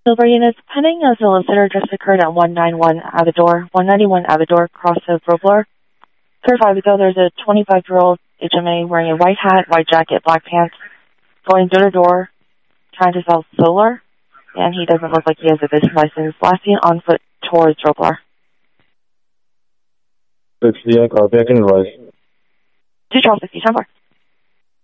Silver units pending as the incident just occurred at 191 Avidor, cross of Robler. 35 ago, there's a 25-year-old HMA wearing a white hat, white jacket, black pants, going door to door, trying to sell solar, and he doesn't look like he has a business license. Last seen on foot towards Robler. 60, back in advice. 2 Charles 60, 10-4.